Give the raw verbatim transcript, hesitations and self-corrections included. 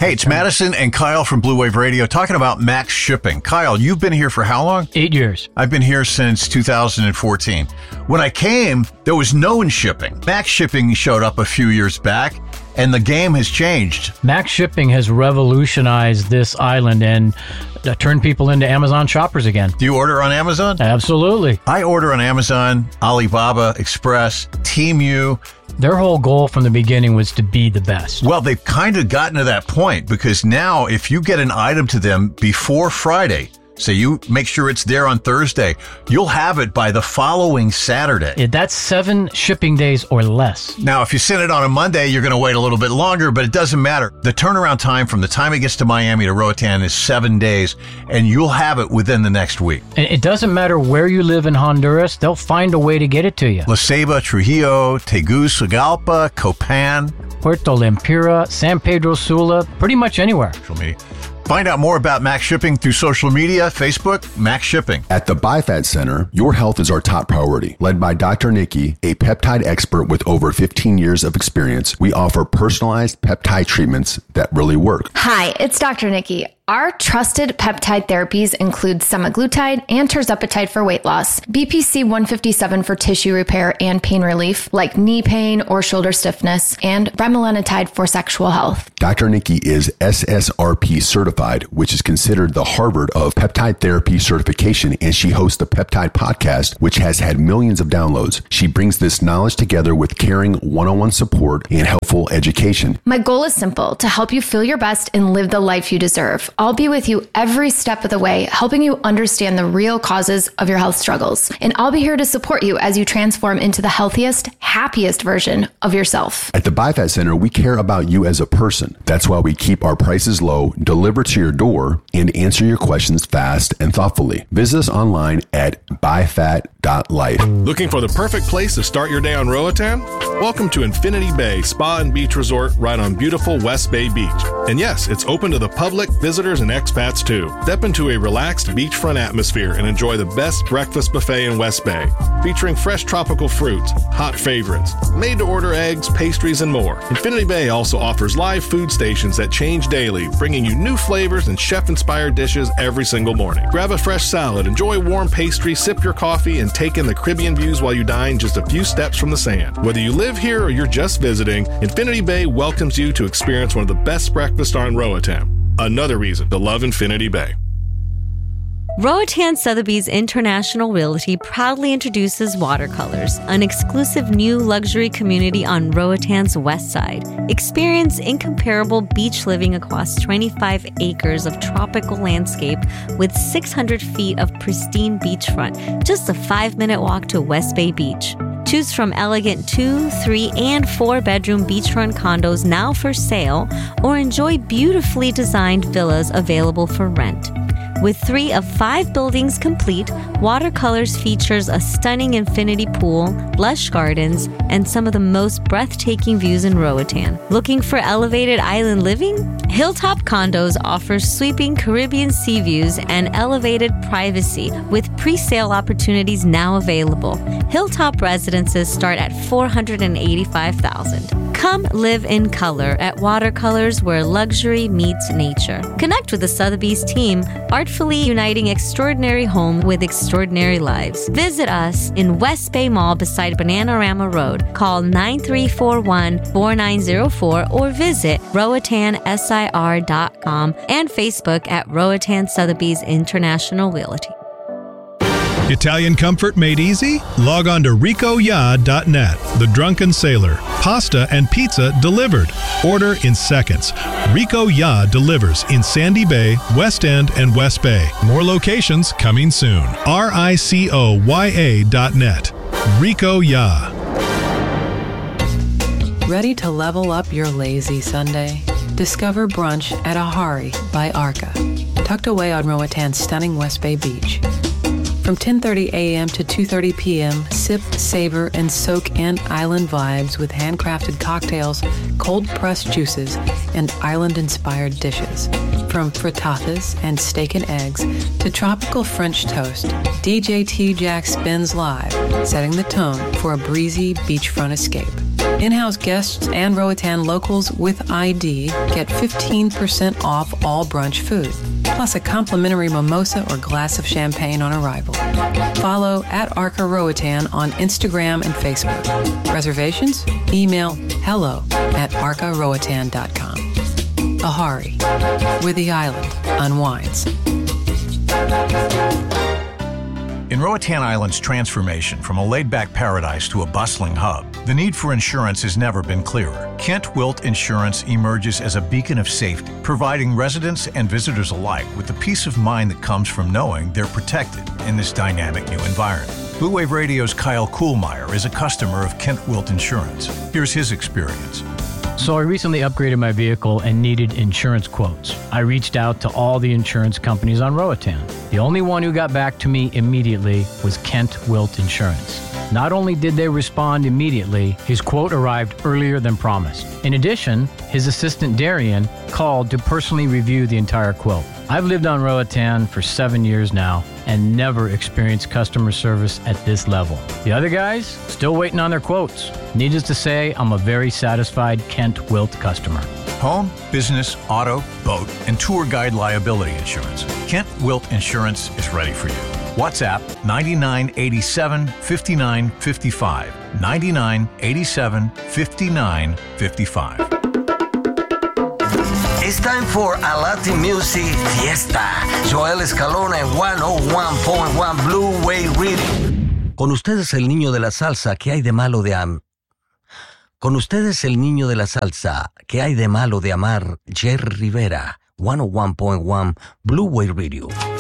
Hey, it's Madison and Kyle from Blue Wave Radio talking about Max Shipping. Kyle, you've been here for how long? Eight years. I've been here since two thousand fourteen. When I came, there was no one shipping. Max Shipping showed up a few years back, and the game has changed. Max Shipping has revolutionized this island and uh, turned people into Amazon shoppers again. Do you order on Amazon? Absolutely. I order on Amazon, Alibaba, Express, Temu. Their whole goal from the beginning was to be the best. Well, they've kind of gotten to that point because now if you get an item to them before Friday, so you make sure it's there on Thursday, you'll have it by the following Saturday. Yeah, that's seven shipping days or less. Now, if you send it on a Monday, you're going to wait a little bit longer, but it doesn't matter. The turnaround time from the time it gets to Miami to Roatan is seven days, and you'll have it within the next week. And it doesn't matter where you live in Honduras, they'll find a way to get it to you. La Ceiba, Trujillo, Tegucigalpa, Copan, Puerto Lempira, San Pedro Sula, pretty much anywhere. Find out more about Max Shipping through social media, Facebook, Max Shipping. At the BiFAT Center, your health is our top priority. Led by Doctor Nikki, a peptide expert with over fifteen years of experience, we offer personalized peptide treatments that really work. Hi, it's Doctor Nikki. Our trusted peptide therapies include semaglutide and tirzepatide for weight loss, B P C one fifty-seven for tissue repair and pain relief, like knee pain or shoulder stiffness, and bremelanotide for sexual health. Doctor Nikki is S S R P certified, which is considered the Harvard of peptide therapy certification, and she hosts the Peptide Podcast, which has had millions of downloads. She brings this knowledge together with caring one-on-one support and helpful education. My goal is simple, to help you feel your best and live the life you deserve. I'll be with you every step of the way, helping you understand the real causes of your health struggles. And I'll be here to support you as you transform into the healthiest, happiest version of yourself. At the BiFAT Center, we care about you as a person. That's why we keep our prices low, deliver to your door, and answer your questions fast and thoughtfully. Visit us online at bifat dot life. Looking for the perfect place to start your day on Roatan? Welcome to Infinity Bay Spa and Beach Resort right on beautiful West Bay Beach. And yes, it's open to the public, visitors, and expats too. Step into a relaxed beachfront atmosphere and enjoy the best breakfast buffet in West Bay, featuring fresh tropical fruits, hot favorites, made-to-order eggs, pastries, and more. Infinity Bay also offers live food stations that change daily, bringing you new flavors and chef-inspired dishes every single morning. Grab a fresh salad, enjoy warm pastry, sip your coffee, and take in the Caribbean views while you dine just a few steps from the sand. Whether you live here or you're just visiting, Infinity Bay welcomes you to experience one of the best breakfasts on Roatan. Another reason to love Infinity Bay. Roatan Sotheby's International Realty proudly introduces Watercolors, an exclusive new luxury community on Roatan's west side. Experience incomparable beach living across twenty-five acres of tropical landscape with six hundred feet of pristine beachfront, just a five-minute walk to West Bay Beach. Choose from elegant two, three, and four-bedroom beachfront condos now for sale, or enjoy beautifully designed villas available for rent. With three of five buildings complete, Watercolors features a stunning infinity pool, lush gardens, and some of the most breathtaking views in Roatan. Looking for elevated island living? Hilltop Condos offers sweeping Caribbean sea views and elevated privacy with pre-sale opportunities now available. Hilltop residences start at four hundred eighty-five thousand dollars. Come live in color at Watercolors, where luxury meets nature. Connect with the Sotheby's team, artfully uniting extraordinary home with extraordinary lives. Visit us in West Bay Mall beside Bananarama Road. Call nine three four one, four nine zero four or visit roatan sir dot com and Facebook at Roatan Sotheby's International Realty. Italian comfort made easy? Log on to rico ya dot net. The Drunken Sailor. Pasta and pizza delivered. Order in seconds. Rico Ya delivers in Sandy Bay, West End, and West Bay. More locations coming soon. R I C O Y A dot net. Rico Ya. Ready to level up your lazy Sunday? Discover brunch at Ahari by Arca, tucked away on Roatan's stunning West Bay Beach. From ten thirty a.m. to two thirty p.m., sip, savor, and soak in island vibes with handcrafted cocktails, cold-pressed juices, and island-inspired dishes. From frittatas and steak and eggs to tropical French toast, D J T-Jack spins live, setting the tone for a breezy beachfront escape. In-house guests and Roatan locals with I D get fifteen percent off all brunch food, plus a complimentary mimosa or glass of champagne on arrival. Follow at Arca Roatan on Instagram and Facebook. Reservations? Email hello at arca roatan dot com. Ahari, where the island unwinds. In Roatan Island's transformation from a laid-back paradise to a bustling hub, the need for insurance has never been clearer. Kent Wilt Insurance emerges as a beacon of safety, providing residents and visitors alike with the peace of mind that comes from knowing they're protected in this dynamic new environment. Blue Wave Radio's Kyle Kuhlmeyer is a customer of Kent Wilt Insurance. Here's his experience. So I recently upgraded my vehicle and needed insurance quotes. I reached out to all the insurance companies on Roatan. The only one who got back to me immediately was Kent Wilt Insurance. Not only did they respond immediately, his quote arrived earlier than promised. In addition, his assistant Darian called to personally review the entire quote. I've lived on Roatan for seven years now and never experienced customer service at this level. The other guys, still waiting on their quotes. Needless to say, I'm a very satisfied Kent Wilt customer. Home, business, auto, boat, and tour guide liability insurance. Kent Wilt Insurance is ready for you. WhatsApp ninety-nine eighty-seven fifty-nine fifty-five. ninety-nine eighty-seven fifty-nine fifty-five. It's time for a Latin music fiesta. Joel Escalona en ciento uno punto uno Blue Wave Radio. Con ustedes el niño de la salsa, ¿qué hay de malo de am? Con ustedes el niño de la salsa, ¿qué hay de malo de amar? Jerry Rivera, ciento uno punto uno Blue Wave Radio.